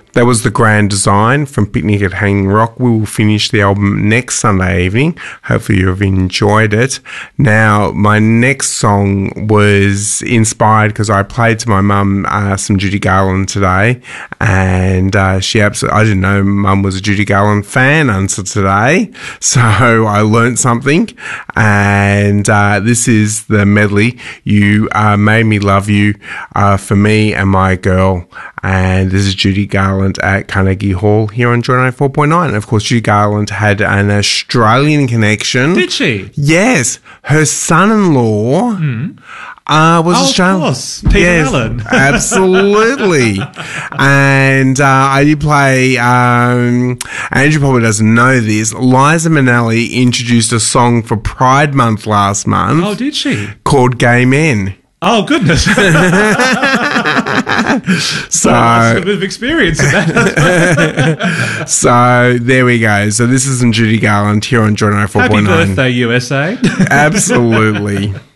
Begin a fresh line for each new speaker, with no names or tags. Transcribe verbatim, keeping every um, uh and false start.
That was The Grand Design from Picnic at Hanging Rock. We will finish the album next Sunday evening. Hopefully you've enjoyed it. Now, my next song was inspired because I played to my mum uh, some Judy Garland today, and uh, she absolutely, I didn't know mum was a Judy Garland fan until today, so I learnt something, and uh, this is the medley, You uh, Made Me Love You, uh, for me and my girl, and this is Judy Garland at Carnegie Hall here on Joy ninety-four point nine. And of course, Judy Garland had an Australian connection.
Did she?
Yes. Her son-in-law mm. uh, was
oh,
Australian.
Of course. Peter
yes,
Allen.
Absolutely. And uh, I did play, um, Andrew probably doesn't know this, Liza Minnelli introduced a song for Pride Month last month.
Oh, did she?
Called Gay Men.
Oh, goodness.
So
well, a bit of experience in that.
So there we go. So this is some Judy Garland here on Joy ninety-four point nine.
Happy birthday, U S A.
Absolutely.